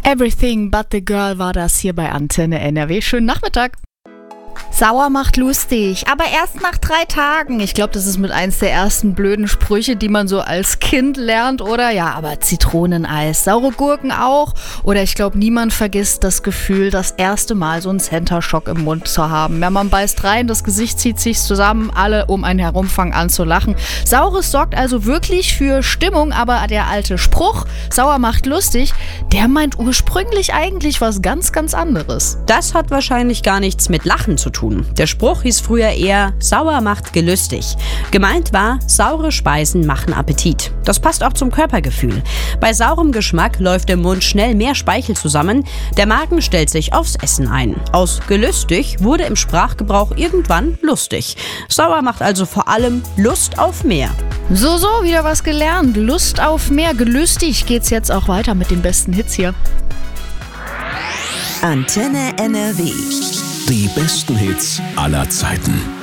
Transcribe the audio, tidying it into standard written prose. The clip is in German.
Everything but the Girl war das hier bei Antenne NRW. Schönen Nachmittag. Sauer macht lustig, aber erst nach 3 Tagen. Ich glaube, das ist mit eins der ersten blöden Sprüche, die man so als Kind lernt, oder? Ja, aber Zitroneneis, saure Gurken auch. Oder ich glaube, niemand vergisst das Gefühl, das erste Mal so einen Center Shock im Mund zu haben. Ja, man beißt rein, das Gesicht zieht sich zusammen, alle um einen herum fangen an zu lachen. Saures sorgt also wirklich für Stimmung, aber der alte Spruch, sauer macht lustig, der meint ursprünglich eigentlich was ganz, ganz anderes. Das hat wahrscheinlich gar nichts mit Lachen zu tun. Der Spruch hieß früher eher, sauer macht gelüstig. Gemeint war, saure Speisen machen Appetit. Das passt auch zum Körpergefühl. Bei saurem Geschmack läuft im Mund schnell mehr Speichel zusammen, der Magen stellt sich aufs Essen ein. Aus gelüstig wurde im Sprachgebrauch irgendwann lustig. Sauer macht also vor allem Lust auf mehr. So, wieder was gelernt. Lust auf mehr. Gelüstig geht's jetzt auch weiter mit den besten Hits hier. Antenne NRW. Die besten Hits aller Zeiten.